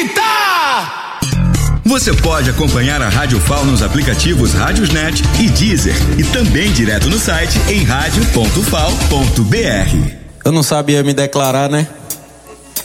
gritar! Você pode acompanhar a Rádio FAO nos aplicativos Rádiosnet e Deezer e também direto no site em radio.fal.br. Eu não sabia me declarar, né?